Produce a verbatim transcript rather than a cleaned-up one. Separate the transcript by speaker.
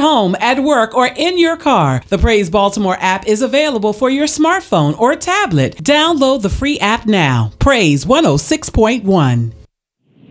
Speaker 1: home, at work, or in your car, the Praise Baltimore app is available for your smartphone or tablet. Download the free app now. Praise one oh six point one.